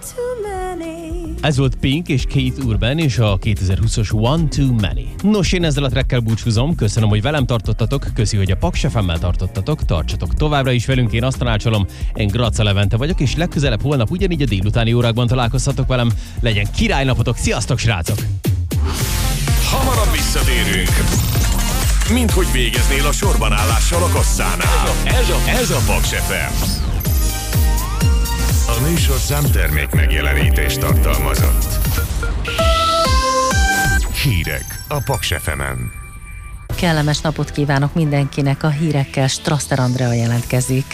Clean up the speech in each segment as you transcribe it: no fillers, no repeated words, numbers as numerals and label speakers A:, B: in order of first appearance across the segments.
A: Ez volt Pink és Keith Urban és a 2020-as One Too Many. Nos, én ezzel a trackkel búcsúzom. Köszönöm, hogy velem tartottatok, köszi, hogy a Paks FM-mel tartottatok. Tartsatok továbbra is velünk, én azt tanácsolom. Én Graca Levente vagyok, és legközelebb holnap ugyanígy a délutáni órákban találkozhatok velem. Legyen királynapotok, sziasztok, srácok!
B: Hamarabb visszatérünk, mint hogy végeznél a sorban állással a kasszánál. Ez a Paks FM. A műsorszám termék megjelenítést tartalmazott. Hírek a Paks FM-en.
C: Kellemes napot kívánok mindenkinek, a hírekkel Strasser Andrea jelentkezik.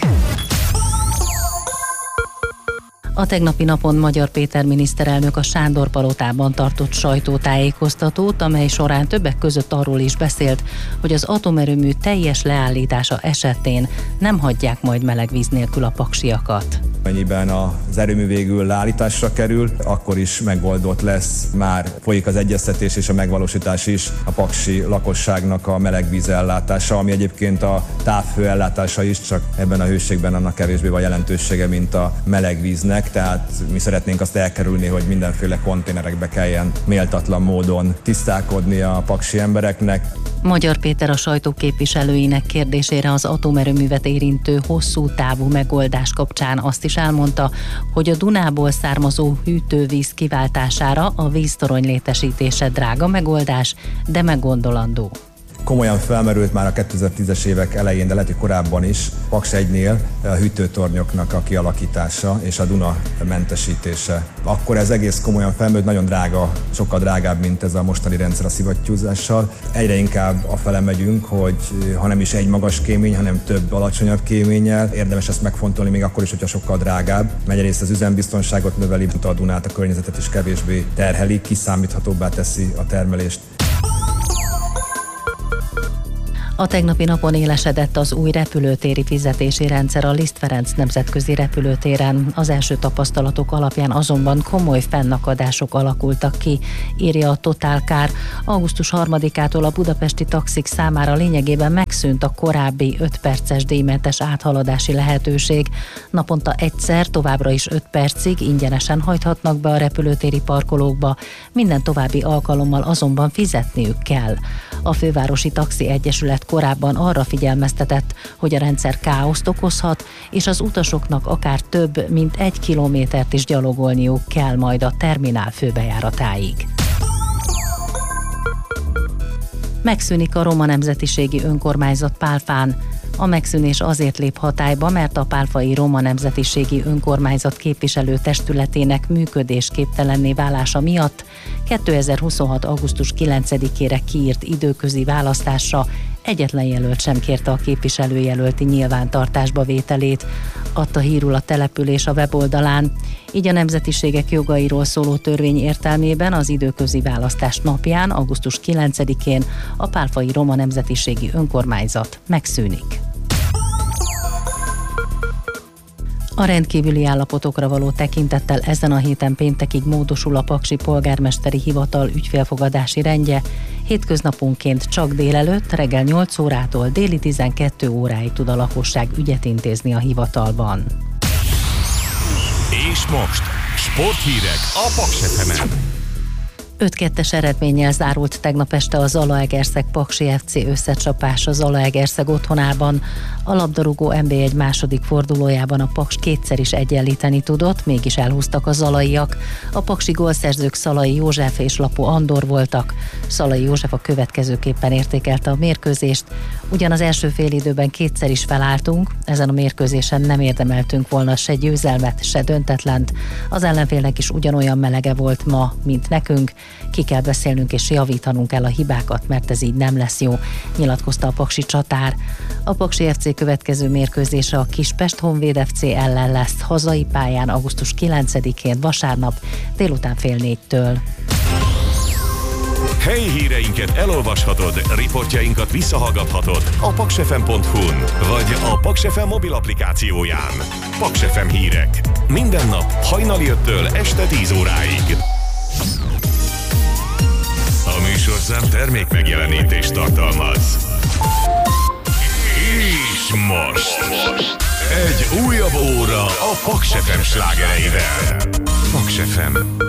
C: A tegnapi napon Magyar Péter miniszterelnök a Sándor-palotában tartott sajtótájékoztatót, amely során többek között arról is beszélt, hogy az atomerőmű teljes leállítása esetén nem hagyják majd meleg víz nélkül a paksiakat.
D: Mennyiben az erőmű végül leállításra kerül, akkor is megoldott lesz, már folyik az egyeztetés és a megvalósítás is a paksi lakosságnak a melegvíz ellátása, ami egyébként a távhő ellátása is, csak ebben a hőségben annak kevésbé van jelentősége, mint a melegvíznek, tehát mi szeretnénk azt elkerülni, hogy mindenféle konténerekbe kelljen méltatlan módon tisztálkodni a paksi embereknek.
C: Magyar Péter a sajtóképviselőinek kérdésére az atomerőművet érintő hosszú távú megoldás kapcsán azt is elmondta, hogy a Dunából származó hűtővíz kiváltására a víztorony létesítése drága megoldás, de meggondolandó.
D: Komolyan felmerült már a 2010-es évek elején, de lehet, hogy korábban is, Paks 1-nél a hűtőtornyoknak a kialakítása és a Duna mentesítése. Akkor ez egész komolyan felmerült, nagyon drága, sokkal drágább, mint ez a mostani rendszer a szivattyúzással. Egyre inkább afele megyünk, hogy ha nem is egy magas kémény, hanem több alacsonyabb kéménnyel. Érdemes ezt megfontolni, még akkor is, hogyha sokkal drágább. Egyrészt az üzembiztonságot növeli, a Dunát, a környezetet is kevésbé terheli, kiszámíthatóbbá teszi a termelést.
C: A tegnapi napon élesedett az új repülőtéri fizetési rendszer a Liszt Ferenc nemzetközi repülőtéren. Az első tapasztalatok alapján azonban komoly fennakadások alakultak ki, írja a Total Car. Augusztus 3-ától a budapesti taxik számára lényegében megszűnt a korábbi 5 perces díjmentes áthaladási lehetőség. Naponta egyszer, továbbra is 5 percig ingyenesen hajthatnak be a repülőtéri parkolókba, minden további alkalommal azonban fizetniük kell. A Fővárosi Taxi Egyesület korábban arra figyelmeztetett, hogy a rendszer káoszt okozhat, és az utasoknak akár több, mint 1 kilométert is gyalogolniuk kell majd a terminál főbejáratáig. Megszűnik a roma nemzetiségi önkormányzat Pálfán. A megszűnés azért lép hatályba, mert a pálfai roma nemzetiségi önkormányzat képviselő testületének működésképtelenné válása miatt 2026. augusztus 9-ére kiírt időközi választásra egyetlen jelölt sem kérte a képviselőjelölti nyilvántartásba vételét, adta hírul a település a weboldalán. Így a nemzetiségek jogairól szóló törvény értelmében az időközi választás napján, augusztus 9-én a pálfai roma nemzetiségi önkormányzat megszűnik. A rendkívüli állapotokra való tekintettel ezen a héten péntekig módosul a paksi polgármesteri hivatal ügyfélfogadási rendje. Hétköznaponként csak délelőtt, reggel 8 órától déli 12 óráig tud a lakosság ügyet intézni a hivatalban.
B: És most sporthírek a Paks FM-en.
C: 5-2-es eredménnyel zárult tegnap este a Zalaegerszeg-Paksi FC összecsapás a Zalaegerszeg otthonában. A labdarúgó NB1 második fordulójában a Paks kétszer is egyenlíteni tudott, mégis elhúztak a zalaiak. A paksi gólszerzők Szalai József és Lapó Andor voltak. Szalai József a következőképpen értékelte a mérkőzést. Ugyan az első félidőben kétszer is felálltunk, ezen a mérkőzésen nem érdemeltünk volna se győzelmet, se döntetlent. Az ellenfélnek is ugyanolyan melege volt ma, mint nekünk. Ki kell beszélnünk és javítanunk el a hibákat, mert ez így nem lesz jó, nyilatkozta a paksi csatár. A Paksi FC következő mérkőzése a Kispest Honvéd FC ellen lesz hazai pályán augusztus 9-én vasárnap délután 3:30-től.
B: Helyi híreinket elolvashatod, riportjainkat visszahallgathatod a paksfm.hu-n vagy a Paks FM mobil applikációján. Paks FM hírek. Minden nap hajnali 5-től este 10 óráig. A műsorszám termék megjelenítést tartalmaz. És most egy újabb óra a Paks FM slágereivel. FM